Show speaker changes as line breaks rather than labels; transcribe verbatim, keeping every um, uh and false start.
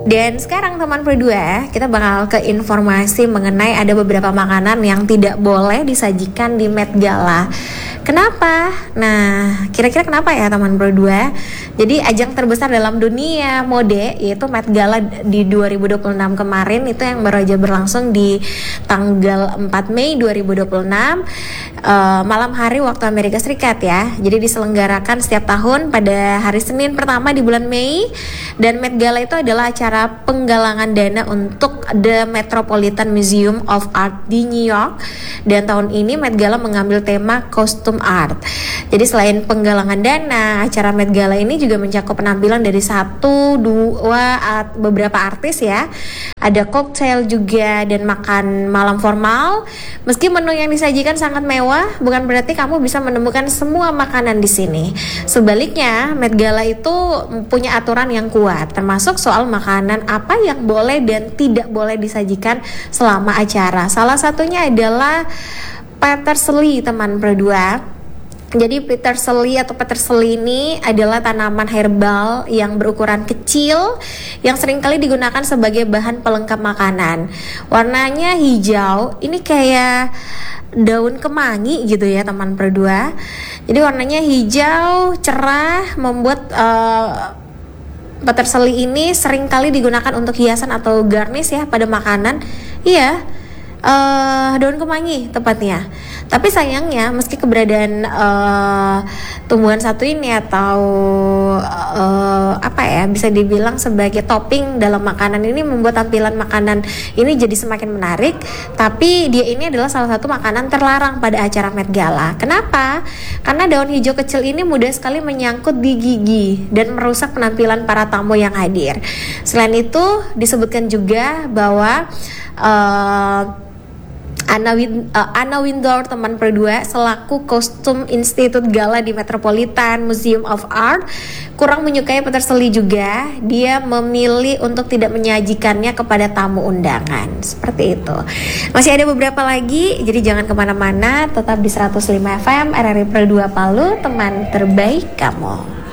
Dan sekarang teman berdua, kita bakal ke informasi mengenai ada beberapa makanan yang tidak boleh disajikan di Met Gala. Kenapa? Nah, kira-kira kenapa ya teman berdua? Jadi ajang terbesar dalam dunia mode yaitu Met Gala di dua ribu dua puluh enam kemarin itu yang baru aja berlangsung di tanggal empat Mei dua ribu dua puluh enam uh, malam hari waktu Amerika Serikat ya. Jadi diselenggarakan setiap tahun pada hari Senin pertama di bulan Mei, dan Met Gala itu adalah acara penggalangan dana untuk The Metropolitan Museum of Art di New York, dan tahun ini Met Gala mengambil tema kostum art. Jadi selain penggalangan dana, acara Met Gala ini juga mencakup penampilan dari satu, dua, art, beberapa artis ya. Ada cocktail juga dan makan malam formal. Meski menu yang disajikan sangat mewah, bukan berarti kamu bisa menemukan semua makanan di sini. Sebaliknya, Met Gala itu punya aturan yang kuat, termasuk soal makanan apa yang boleh dan tidak boleh disajikan selama acara. Salah satunya adalah peterseli teman berdua. Jadi peterseli atau peterseli ini adalah tanaman herbal yang berukuran kecil yang seringkali digunakan sebagai bahan pelengkap makanan. Warnanya hijau, ini kayak daun kemangi gitu ya teman berdua. Jadi warnanya hijau cerah, membuat uh, peterseli ini seringkali digunakan untuk hiasan atau garnish ya pada makanan. Iya. Uh, daun kemangi tepatnya. Tapi sayangnya meski keberadaan uh, tumbuhan satu ini atau uh, apa ya bisa dibilang sebagai topping dalam makanan ini membuat tampilan makanan ini jadi semakin menarik, tapi dia ini adalah salah satu makanan terlarang pada acara Met Gala. Kenapa? Karena daun hijau kecil ini mudah sekali menyangkut di gigi dan merusak penampilan para tamu yang hadir. Selain itu disebutkan juga bahwa uh, Anna, Win, uh, Anna Wintour teman berdua selaku kostum Institut Gala di Metropolitan Museum of Art kurang menyukai peterseli juga. Dia memilih untuk tidak menyajikannya kepada tamu undangan. Seperti itu. Masih ada beberapa lagi, jadi jangan kemana-mana, tetap di seratus lima F M R R I Pro dua Palu, teman terbaik kamu.